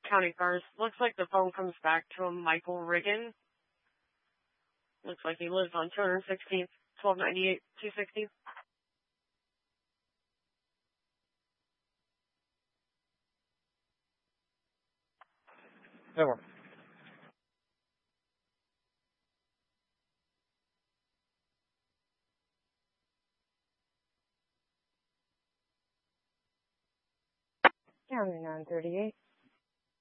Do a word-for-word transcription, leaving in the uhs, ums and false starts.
County cars. Looks like the phone comes back to a Michael Riggin. Looks like he lives on two hundred sixteenth, twelve ninety-eight, two sixty. Over. County nine thirty-eight.